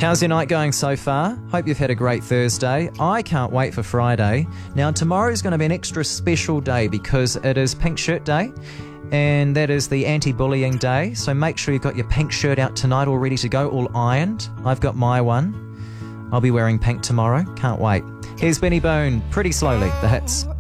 How's your night going so far? Hope you've had a great Thursday. I can't wait for Friday. Now, tomorrow's going to be an extra special day because it is Pink Shirt Day, and that is the anti-bullying day. So make sure you've got your pink shirt out tonight all ready to go, all ironed. I've got my one. I'll be wearing pink tomorrow. Can't wait. Here's Benny Boone, Pretty Slowly, the hits.